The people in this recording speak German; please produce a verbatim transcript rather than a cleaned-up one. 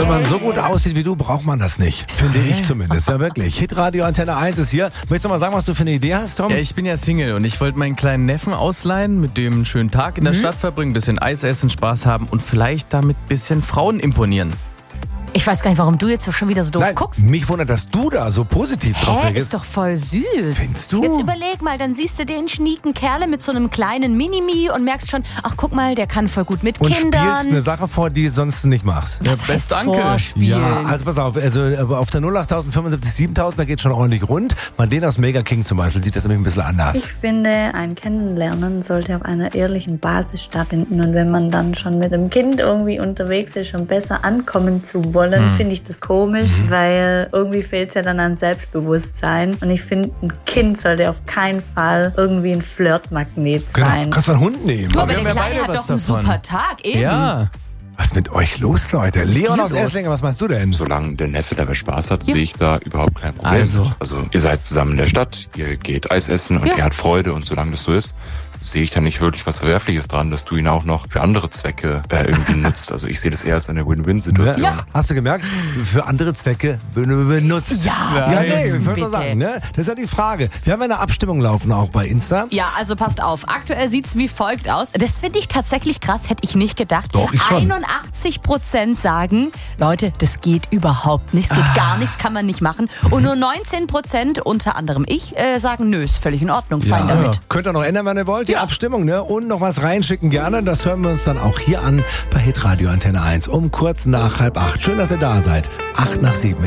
Wenn man so gut aussieht wie du, braucht man das nicht. Finde ich zumindest. Ja, wirklich. Hitradio Antenne eins ist hier. Möchtest du mal sagen, was du für eine Idee hast, Tom? Ja, ich bin ja Single und ich wollte meinen kleinen Neffen ausleihen, mit dem einen schönen Tag in der mhm. Stadt verbringen, bisschen Eis essen, Spaß haben und vielleicht damit ein bisschen Frauen imponieren. Ich weiß gar nicht, warum du jetzt schon wieder so doof Nein, guckst. Mich wundert, dass du da so positiv drauf Hä, reagierst. ist doch voll süß. Findest du? Jetzt überleg mal, dann siehst du den schnieken Kerle mit so einem kleinen Minimi und merkst schon, ach guck mal, der kann voll gut mit und Kindern. Und spielst eine Sache vor, die sonst nicht machst. Was ja, heißt danke. vorspielen? Ja, also pass auf, also auf der null acht fünfundsiebzig siebentausend, da geht schon ordentlich rund. Mal den aus Mega King zum Beispiel sieht das nämlich ein bisschen anders. Ich finde, ein Kennenlernen sollte auf einer ehrlichen Basis stattfinden. Und wenn man dann schon mit dem Kind irgendwie unterwegs ist, um besser ankommen zu wollen, hm. finde ich das komisch, mhm. weil irgendwie fehlt es ja dann an Selbstbewusstsein. Und ich finde, ein Kind sollte auf keinen Fall irgendwie ein Flirtmagnet genau. sein. Kannst du einen Hund nehmen? Du, aber wir der haben ja Kleine beide hat was doch einen davon. super Tag, eben. Ja. Was ist mit euch los, Leute? Leon aus los? Esslingen, was meinst du denn? Solange der Neffe dabei Spaß hat, Ja. sehe ich da überhaupt kein Problem. Also. also ihr seid zusammen in der Stadt, ihr geht Eis essen und Ja. er hat Freude und solange das so ist, sehe ich da nicht wirklich was Verwerfliches dran, dass du ihn auch noch für andere Zwecke äh, irgendwie nutzt. Also ich sehe das eher als eine Win-Win-Situation. Ja. Hast du gemerkt? Für andere Zwecke benutzt. Ja, ja nee, ich würde bitte. mal sagen, ne? Das ist ja die Frage. Wir haben ja eine Abstimmung laufen auch bei Insta. Ja, also passt auf. Aktuell sieht's wie folgt aus. Das finde ich tatsächlich krass, hätte ich nicht gedacht. Doch, ich schon. einundachtzig Prozent sagen, Leute, das geht überhaupt nicht. Es geht ah. gar nichts, kann man nicht machen. Und nur neunzehn Prozent, unter anderem ich, äh, sagen, nö, ist völlig in Ordnung, fein Ja. damit. Könnt ihr noch ändern, wenn ihr wollt, die Abstimmung, ne? Und noch was reinschicken gerne. Das hören wir uns dann auch hier an bei Hitradio Antenne eins um kurz nach halb acht. Schön, dass ihr da seid. Acht nach sieben.